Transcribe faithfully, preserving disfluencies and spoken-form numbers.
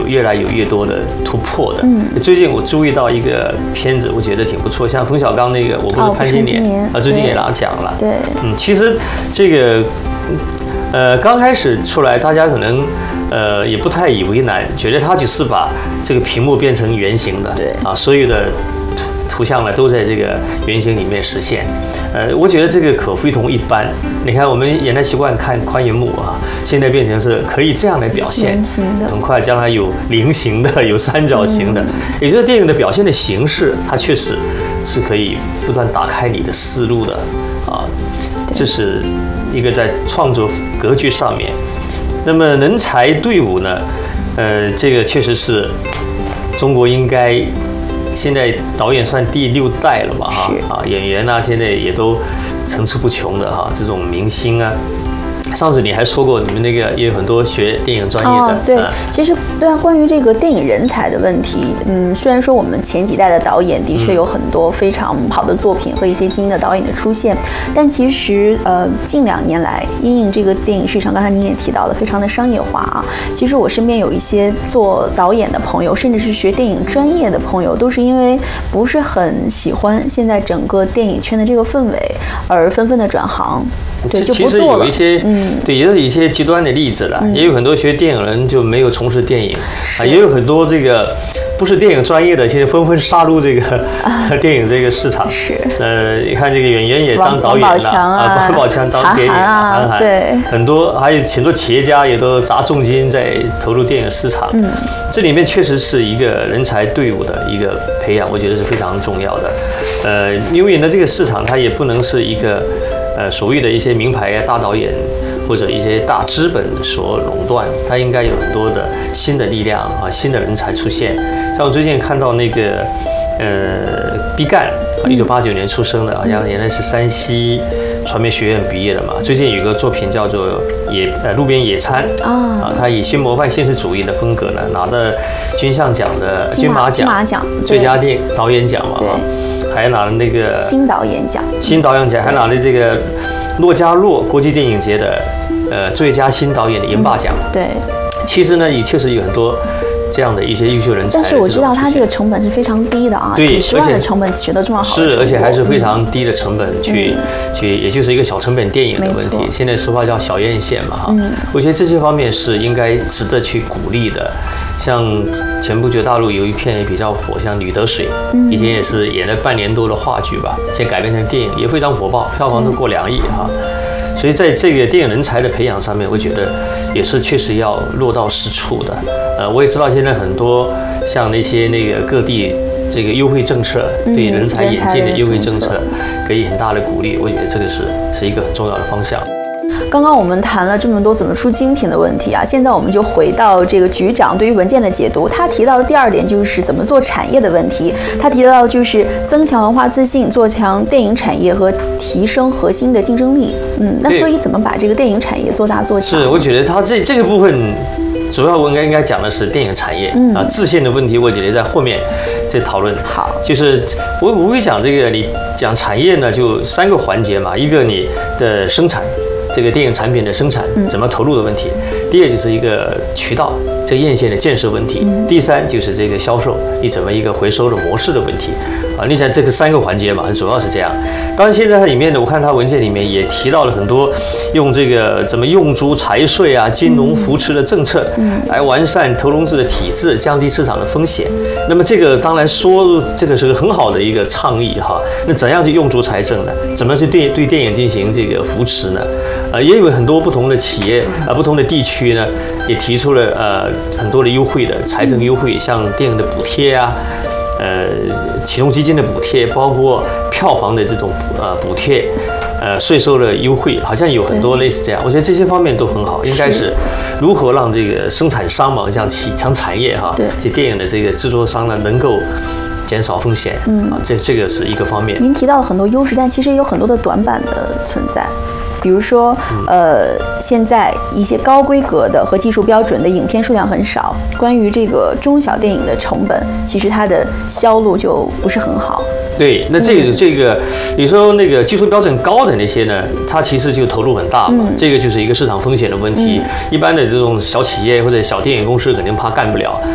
越来有越多的突破的。嗯，最近我注意到一个片子，我觉得挺不错，像冯小刚那个《我不是潘金莲》啊，最近也拿奖了。 对， 嗯，其实这个呃刚开始出来，大家可能呃也不太以为难，觉得他就是把这个屏幕变成圆形的， 对啊，所有的图像呢都在这个圆形里面实现。呃，我觉得这个可非同一般。你看，我们原来习惯看宽银幕啊，现在变成是可以这样来表现，很快将来有菱形的，有三角形的，嗯、也就是电影的表现的形式，它确实是可以不断打开你的思路的啊。这是一个在创作格局上面。那么人才队伍呢，呃，这个确实是中国应该。现在导演算第六代了吧？哈啊，演员啊，现在也都层出不穷的哈，这种明星啊。上次你还说过，你们那个也有很多学电影专业的。 哦，对，啊、其实对啊，关于这个电影人才的问题，嗯，虽然说我们前几代的导演的确有很多非常好的作品和一些精英的导演的出现，但其实呃，近两年来，因应这个电影市场，刚才您也提到了，非常的商业化啊。其实我身边有一些做导演的朋友，甚至是学电影专业的朋友，都是因为不是很喜欢现在整个电影圈的这个氛围，而纷纷的转行。对，就不做了。其实有一些，嗯，对，也有一些极端的例子了，嗯、也有很多学电影人就没有从事电影，啊，也有很多这个不是电影专业的，现在纷纷杀入这个、啊、电影这个市场。是，呃，你看这个演员也当导演了，啊，王宝强当电影，韩寒，对，很多还有很多企业家也都砸重金在投入电影市场。嗯，这里面确实是一个人才队伍的一个培养，我觉得是非常重要的。呃，因为呢，这个市场它也不能是一个。呃，所谓的一些名牌大导演或者一些大资本所垄断，它应该有很多的新的力量啊，新的人才出现。像我最近看到那个呃毕赣，一九八九年出生的，好像原来是山西传媒学院毕业的嘛。最近有一个作品叫做野呃路边野餐啊，他以新模范现实主义的风格呢，拿了金像奖的金马奖最佳电导演奖嘛。还拿了那个新导演奖， 新导演奖还拿了这个洛迦诺国际电影节的呃最佳新导演的银霸奖。 嗯、对， 其实呢也确实有很多这样的一些优秀人才。 但是我知道他这个成本是非常低的啊， 对， 几十万的成本取得这么好的成果， 是，而且还是非常低的成本去、嗯、去，也就是一个小成本电影的问题。现在说话叫小院线嘛哈，嗯、我觉得这些方面是应该值得去鼓励的。像前不久大陆有一片也比较火，像《吕得水》，以前也是演了半年多的话剧吧，现在改编成电影也非常火爆，票房都过两亿哈。所以在这个电影人才的培养上面，我觉得也是确实要落到实处的。呃，我也知道现在很多像那些那个各地这个优惠政策，对人才引进的优惠政策给予很大的鼓励，我觉得这个是是一个很重要的方向。 刚刚我们谈了这么多怎么出精品的问题啊，现在我们就回到这个局长对于文件的解读。他提到的第二点就是怎么做产业的问题。他提到就是增强文化自信，做强电影产业和提升核心的竞争力。嗯，那所以怎么把这个电影产业做大做强？ 是，我觉得他这这个部分，主要我应该应该讲的是电影产业、嗯、啊，自信的问题，我觉得在后面再讨论。 好， 就是我我会讲这个，你讲产业呢，就三个环节嘛，一个你的生产。这个电影产品的生产怎么投入的问题，嗯、第二就是一个渠道这个院线的建设问题，嗯、第三就是这个销售你怎么一个回收的模式的问题啊。你想这个三个环节嘛，主要是这样。当然现在它里面呢，我看它文件里面也提到了很多用这个怎么用租财税啊、金融扶持的政策，嗯、来完善投融资的体制，降低市场的风险。那么这个当然说这个是个很好的一个倡议哈。那怎样去用足财政呢？怎么去对对电影进行这个扶持呢？呃，也有很多不同的企业啊、呃，不同的地区呢，也提出了呃很多的优惠的财政优惠，像电影的补贴啊，呃，启动基金的补贴，包括票房的这种呃补贴，呃，税收的优惠，好像有很多类似这样。我觉得这些方面都很好，应该是如何让这个生产商嘛，像起强产业哈，这电影的这个制作商呢，能够减少风险，嗯啊，这这个是一个方面。 您提到了很多优势，但其实也有很多的短板的存在。比如说，呃，现在一些高规格的和技术标准的影片数量很少。关于这个中小电影的成本，其实它的销路就不是很好。 对，那这个、嗯、这个，你说那个技术标准高的那些呢，它其实就投入很大嘛，嗯、这个就是一个市场风险的问题。嗯、一般的这种小企业或者小电影公司肯定怕干不了。